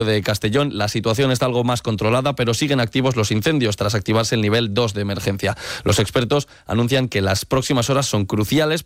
de Castellón. La situación está algo más controlada, pero siguen activos los incendios tras activarse el nivel 2 de emergencia. Los expertos anuncian que las próximas horas son cruciales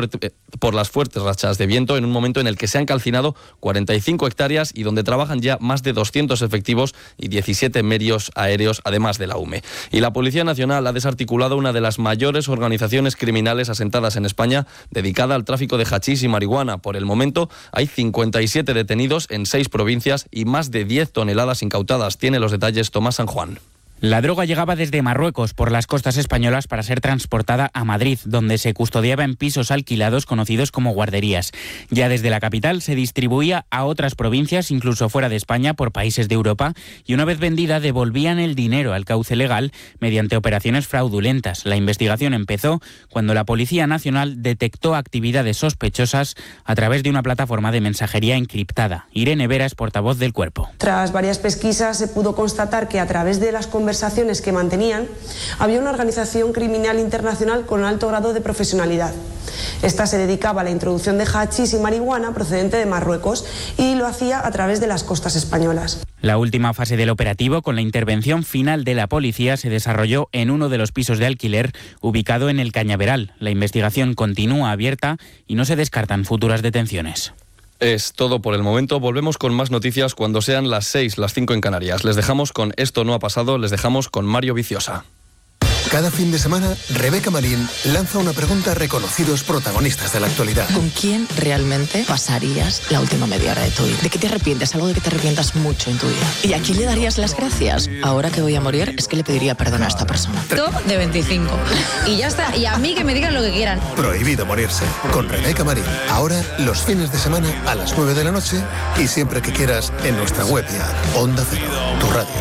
por las fuertes rachas de viento en un momento en el que se han calcinado 45 hectáreas y donde trabajan ya más de 200 efectivos y 17 medios aéreos, además de la UME. Y la Policía Nacional ha desarticulado una de las mayores organizaciones criminales asentadas en España, dedicada al tráfico de hachís y marihuana. Por el momento hay 57 detenidos en 6 provincias y más de 10 toneladas incautadas. Tiene los detalles Tomás San Juan. La droga llegaba desde Marruecos por las costas españolas para ser transportada a Madrid, donde se custodiaba en pisos alquilados conocidos como guarderías. Ya desde la capital se distribuía a otras provincias, incluso fuera de España, por países de Europa, y una vez vendida devolvían el dinero al cauce legal mediante operaciones fraudulentas. La investigación empezó cuando la Policía Nacional detectó actividades sospechosas a través de una plataforma de mensajería encriptada. Irene Vera es portavoz del Cuerpo. Tras varias pesquisas se pudo constatar que a través de las conversaciones que mantenían, había una organización criminal internacional con alto grado de profesionalidad. Esta se dedicaba a la introducción de hachís y marihuana procedente de Marruecos y lo hacía a través de las costas españolas. La última fase del operativo, con la intervención final de la policía, se desarrolló en uno de los pisos de alquiler ubicado en el Cañaveral. La investigación continúa abierta y no se descartan futuras detenciones. Es todo por el momento. Volvemos con más noticias cuando sean las 6, las 5 en Canarias. Les dejamos con Esto no ha pasado, les dejamos con Mario Viciosa. Cada fin de semana, Rebeca Marín lanza una pregunta a reconocidos protagonistas de la actualidad. ¿Con quién realmente pasarías la última media hora de tu vida? ¿De qué te arrepientes? Algo de que te arrepientas mucho en tu vida. ¿Y a quién le darías las gracias? Ahora que voy a morir, es que le pediría perdón a esta persona. Top de 25. Y ya está. Y a mí que me digan lo que quieran. Prohibido morirse. Con Rebeca Marín. Ahora, los fines de semana a las 9 de la noche y siempre que quieras en nuestra web y app. Onda Cero, tu radio.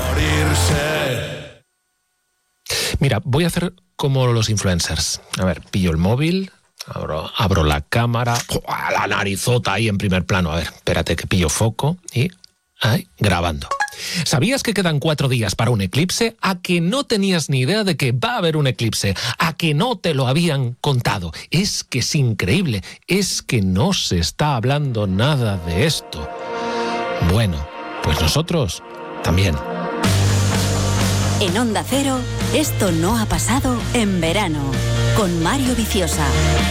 Mira, voy a hacer como los influencers. A ver, pillo el móvil, abro la cámara, la narizota ahí en primer plano. A ver, espérate que pillo foco y ahí, grabando. ¿Sabías que quedan 4 días para un eclipse? ¿A que no tenías ni idea de que va a haber un eclipse? ¿A que no te lo habían contado? Es que es increíble, es que no se está hablando nada de esto. Bueno, pues nosotros también. En Onda Cero, esto no ha pasado en verano, con Mario Viciosa.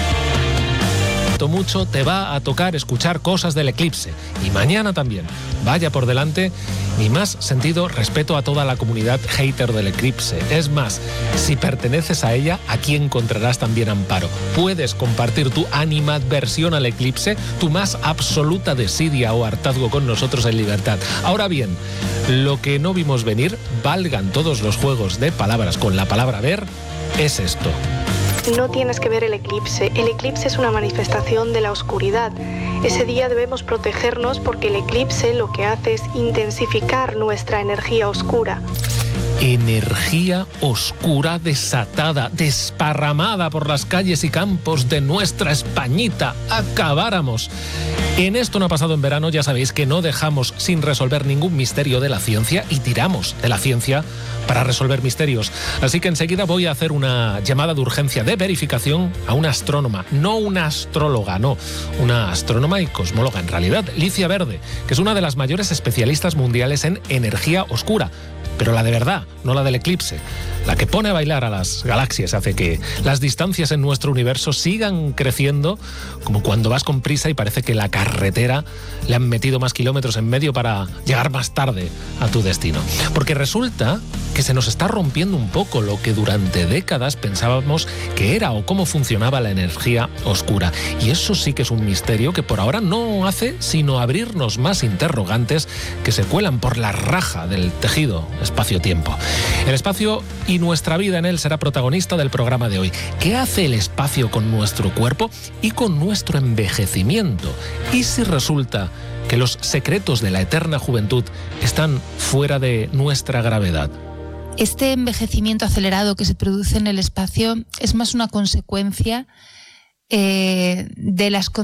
Mucho te va a tocar escuchar cosas del eclipse y mañana también. Vaya por delante mi más sentido respeto a toda la comunidad hater del eclipse. Es más, si perteneces a ella, aquí encontrarás también amparo. Puedes compartir tu animadversión al eclipse, tu más absoluta desidia o hartazgo con nosotros en libertad. Ahora bien, lo que no vimos venir, valgan todos los juegos de palabras con la palabra ver, es esto. No tienes que ver el eclipse. El eclipse es una manifestación de la oscuridad. Ese día debemos protegernos porque el eclipse lo que hace es intensificar nuestra energía oscura. Energía oscura desatada, desparramada por las calles y campos de nuestra Españita. Acabáramos. En Esto no ha pasado en verano, ya sabéis que no dejamos sin resolver ningún misterio de la ciencia y tiramos de la ciencia para resolver misterios. Así que enseguida voy a hacer una llamada de urgencia de verificación a una astrónoma, no una astróloga, no, una astrónoma y cosmóloga en realidad, Licia Verde, que es una de las mayores especialistas mundiales en energía oscura. Pero la de verdad, no la del eclipse. La que pone a bailar a las galaxias, hace que las distancias en nuestro universo sigan creciendo, como cuando vas con prisa y parece que la carretera le han metido más kilómetros en medio para llegar más tarde a tu destino. Porque resulta que se nos está rompiendo un poco lo que durante décadas pensábamos que era o cómo funcionaba la energía oscura. Y eso sí que es un misterio que por ahora no hace sino abrirnos más interrogantes que se cuelan por la raja del tejido espacio-tiempo. El espacio y nuestra vida en él será protagonista del programa de hoy. ¿Qué hace el espacio con nuestro cuerpo y con nuestro envejecimiento? ¿Y si resulta que los secretos de la eterna juventud están fuera de nuestra gravedad? Este envejecimiento acelerado que se produce en el espacio es más una consecuencia de las